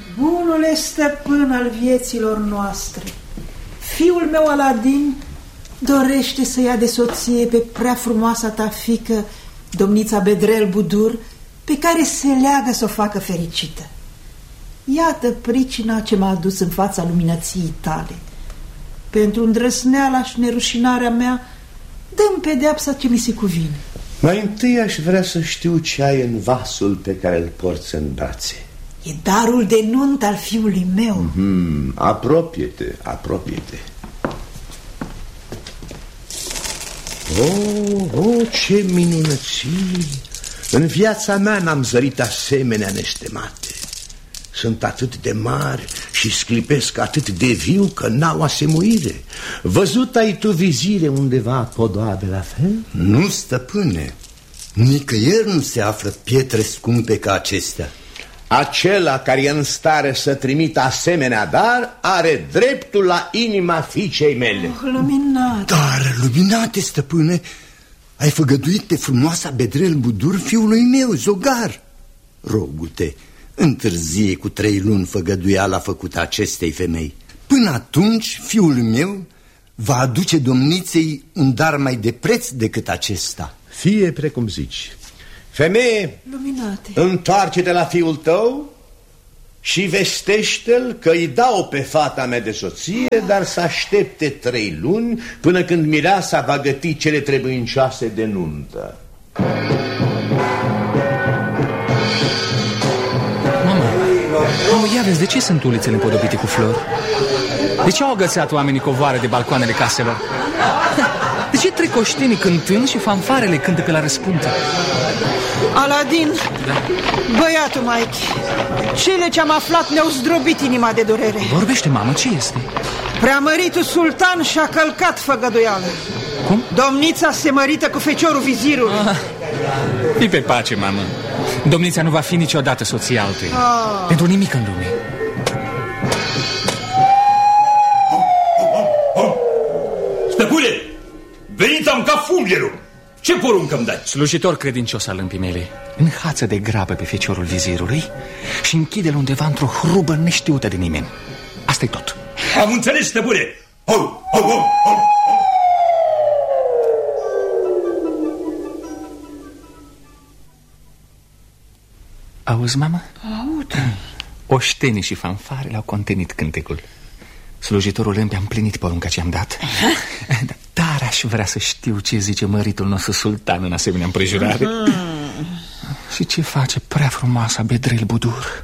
Bunule stăpân al vieților noastre, fiul meu Aladin dorește să ia de soție pe prea frumoasa ta fiică, domnița Bedrel Budur, pe care se leagă să o facă fericită. Iată pricina ce m-a adus în fața luminăției tale. Pentru îndrăsneala și nerușinarea mea, dă-mi pedeapsa ce mi se cuvine. Mai întâi aș vrea să știu ce ai în vasul pe care îl porți în brațe. E darul de nuntă al fiului meu. Apropie-te, apropie-te. Ce minunății! În viața mea n-am zărit asemenea nestemate. Sunt atât de mari și sclipesc atât de viu că n-au asemuire. Văzut ai tu, vizire, undeva podoabe la fel? Nu, stăpâne, nicăieri nu se află pietre scumpe ca acestea. Acela care e în stare să trimită asemenea dar are dreptul la inima fiicei mele. Luminate. Dar, luminate, stăpâne, ai făgăduit pe frumoasa Bedrel Budur fiului meu, Zogar. Rogu-te, întârzie cu 3 luni făgăduiala făcută acestei femei. Până atunci, fiul meu va aduce domniței un dar mai de preț decât acesta. Fie precum zici. Femeie, Luminate, întoarce-te la fiul tău și vestește-l că îi dau pe fata mea de soție, dar să aștepte 3 luni până când mireasa va găti cele trebuincioase de nuntă. Mamă, ia vezi, de ce sunt ulițele împodobite cu flori? De ce au agățat oamenii covoare de balcoanele caselor? De ce trec oștenii cântând și fanfarele cântă pe la răspuntă? Aladin, Da. băiatul Mike, cele ce-am aflat ne-au zdrobit inima de durere. Vorbește, mamă, ce este? Preamăritul sultan și-a călcat făgăduială. Cum? Domnița se mărită cu feciorul vizirului. Fii pe pace, mamă. Domnița nu va fi niciodată soția altuia. Pentru nimic în lume. Stăpâne, veniți-am ca fulgerul. Ce poruncă îmi dai? Slujitor credincios al lâmpii mele, înhață de grabă pe feciorul vizirului și închide-l undeva într-o hrubă neștiută de nimeni. Asta-i tot. Am înțeles, stăpâne. Auzi, mamă? Aud. Oștenii și fanfarele au contenit cântecul. Slujitorul lâmpii a împlinit porunca ce am dat. Dar aș vrea să știu ce zice măritul nostru sultan în asemenea împrejurare. Și ce face prea frumoasa Bedrel Budur.